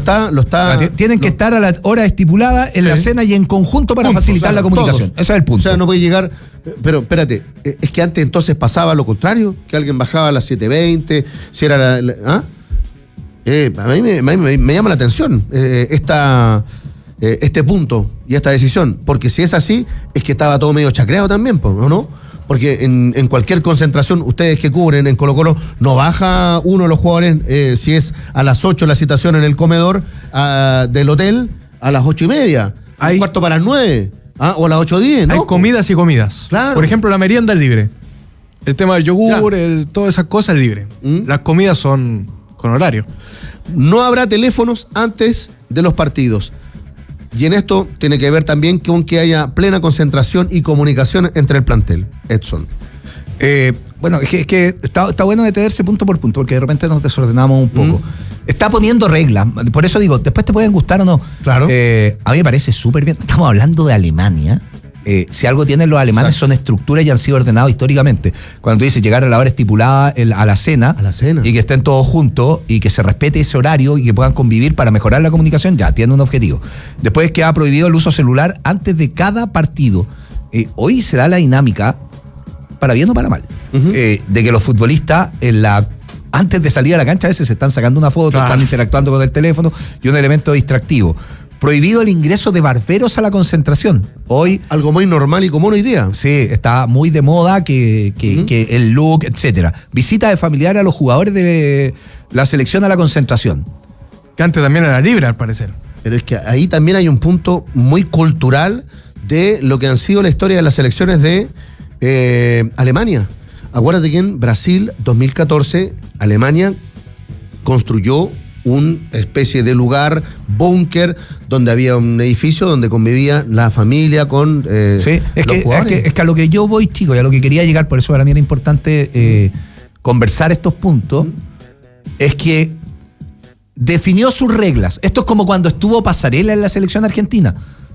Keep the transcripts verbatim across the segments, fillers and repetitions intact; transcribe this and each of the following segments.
está, lo está. Tienen que lo, estar a la hora estipulada en sí. la cena y en conjunto para Punto, facilitar o sea, la comunicación. Todos. Ese es el punto. O sea, no puede llegar. Pero espérate, es que antes entonces pasaba lo contrario, que alguien bajaba a las siete veinte, si era la. la ¿ah? eh, a mí me, me, me llama la atención eh, esta, eh, este punto y esta decisión, porque si es así, es que estaba todo medio chacreado también, ¿o no? Porque en, en cualquier concentración, ustedes que cubren en Colo-Colo, no baja uno de los jugadores, eh, si es a las ocho la citación en el comedor uh, del hotel, a las ocho y media, a un cuarto para las nueve. Ah, o a las ocho diez, ¿no? Hay comidas y comidas. Claro. Por ejemplo, la merienda es libre. El tema del yogur, el, todas esas cosas es libre. ¿Mm? Las comidas son con horario. No habrá teléfonos antes de los partidos. Y en esto tiene que ver también con que haya plena concentración y comunicación entre el plantel. Edson. Eh, bueno, es que, es que está, está bueno detenerse punto por punto, porque de repente nos desordenamos un poco. Mm. Está poniendo reglas, por eso digo, después te pueden gustar o no. Claro. Eh, a mí me parece súper bien. Estamos hablando de Alemania. Eh, si algo tienen los alemanes Exacto. son estructuras y han sido ordenados históricamente. Cuando tú dices llegar a la hora estipulada el, a la cena, a la cena y que estén todos juntos y que se respete ese horario y que puedan convivir para mejorar la comunicación, ya tiene un objetivo. Después queda prohibido el uso celular antes de cada partido. Eh, hoy se da la dinámica, para bien o para mal, uh-huh. eh, de que los futbolistas en la antes de salir a la cancha a veces se están sacando una foto, claro. están interactuando con el teléfono y un elemento distractivo. Prohibido el ingreso de barberos a la concentración. Hoy algo muy normal y común hoy día. Sí, está muy de moda que, que, uh-huh. que el look, etcétera. Visita de familiar a los jugadores de la selección a la concentración. Que antes también era libre, al parecer. Pero es que ahí también hay un punto muy cultural de lo que han sido la historia de las selecciones de eh, Alemania. Acuérdate que en Brasil dos mil catorce Alemania construyó una especie de lugar, búnker, donde había un edificio donde convivía la familia con eh, sí, es los que, jugadores. Es que, es que a lo que yo voy, chicos, y a lo que quería llegar, por eso para mí era importante eh, conversar estos puntos, es que definió sus reglas. Esto es como cuando estuvo Pasarela en la selección argentina.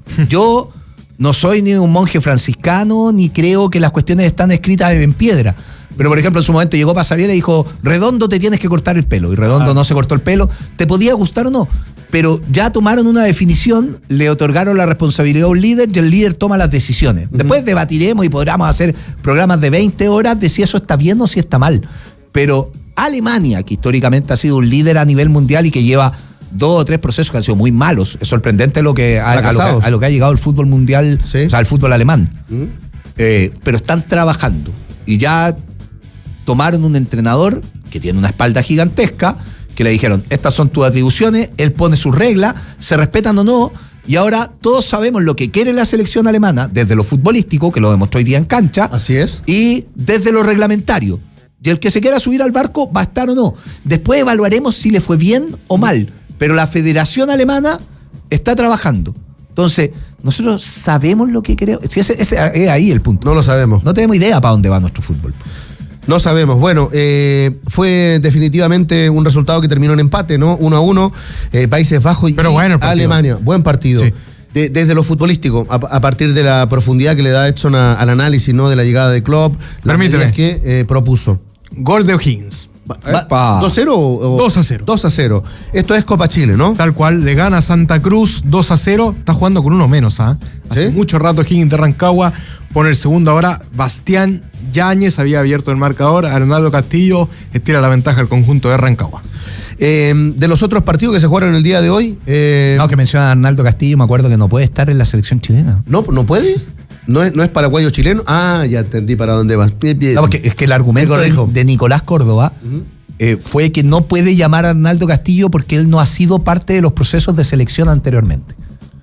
Yo no soy ni un monje franciscano, ni creo que las cuestiones están escritas en piedra. Pero, por ejemplo, en su momento llegó Pasarela y dijo, Redondo, te tienes que cortar el pelo. Y Redondo ah. no se cortó el pelo. ¿Te podía gustar o no? Pero ya tomaron una definición, le otorgaron la responsabilidad a un líder y el líder toma las decisiones. Uh-huh. Después debatiremos y podríamos hacer programas de veinte horas de si eso está bien o si está mal. Pero Alemania, que históricamente ha sido un líder a nivel mundial y que lleva dos o tres procesos que han sido muy malos. Es sorprendente lo que a, a, lo, que, a lo que ha llegado el fútbol mundial, ¿sí? O sea, el fútbol alemán. ¿Mm? Eh, pero están trabajando. Y ya tomaron un entrenador que tiene una espalda gigantesca, que le dijeron, estas son tus atribuciones, él pone sus reglas, se respetan o no, y ahora todos sabemos lo que quiere la selección alemana, desde lo futbolístico, que lo demostró hoy día en cancha. Así es. Y desde lo reglamentario. Y el que se quiera subir al barco va a estar o no. Después evaluaremos si le fue bien o mal. Pero la Federación Alemana está trabajando. Entonces, nosotros sabemos lo que queremos. Si ese, ese es ahí el punto. No lo sabemos. No tenemos idea para dónde va nuestro fútbol. No sabemos. Bueno, eh, fue definitivamente un resultado que terminó en empate, ¿no? Uno a uno, eh, Países Bajos y Pero bueno, Alemania. Buen partido. Sí. De, desde lo futbolístico, a, a partir de la profundidad que le da Edson a, al análisis, ¿no? De la llegada de Klopp, las medidas que eh, propuso. Gol de O'Higgins. ¿dos a cero o...? dos a cero. dos a cero. Esto es Copa Chile, ¿no? Tal cual, le gana Santa Cruz dos a cero. Está jugando con uno menos, ¿ah? ¿eh? Hace ¿sí? mucho rato Higgins de Rancagua pone el segundo ahora. Bastián Yáñez había abierto el marcador. Arnaldo Castillo estira la ventaja al conjunto de Rancagua. Eh, de los otros partidos que se jugaron el día de hoy... Eh... No, que menciona a Arnaldo Castillo, me acuerdo que no puede estar en la selección chilena. ¿No, no puede? ¿No es, no es paraguayo chileno? Ah, ya entendí para dónde vas. Bien, bien. No, porque es que el argumento de, de Nicolás Córdoba uh-huh. eh, fue que no puede llamar a Arnaldo Castillo porque él no ha sido parte de los procesos de selección anteriormente.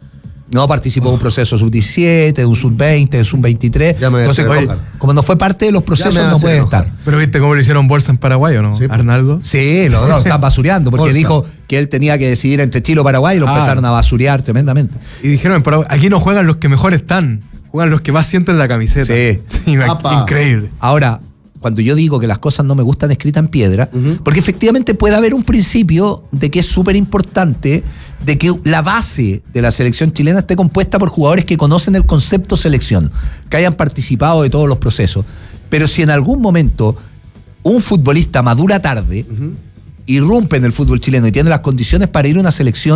No participó de un proceso sub diecisiete, de un sub veinte, de un sub veintitrés. Entonces, como, como no fue parte de los procesos, no puede estar. Pero viste cómo le hicieron bolsa en Paraguay, ¿o no? Sí, Arnaldo. Sí, lo, lo están basureando, porque bolsa. Dijo que él tenía que decidir entre Chile o Paraguay y lo ah. empezaron a basurear tremendamente. Y dijeron en Paraguay, aquí no juegan los que mejor están, juegan los que más sienten la camiseta. Sí. Sí, increíble. Ahora, cuando yo digo que las cosas no me gustan escritas en piedra, uh-huh. porque efectivamente puede haber un principio de que es súper importante de que la base de la selección chilena esté compuesta por jugadores que conocen el concepto selección, que hayan participado de todos los procesos. Pero si en algún momento un futbolista madura tarde, uh-huh. irrumpe en el fútbol chileno y tiene las condiciones para ir a una selección,